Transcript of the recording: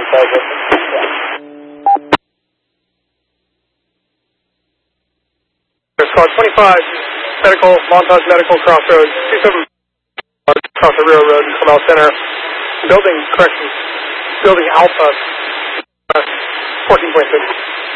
Squad 25, medical, Montage Medical, Crossroads, 27, across the railroad in Carmel Center, building Alpha, 14.6.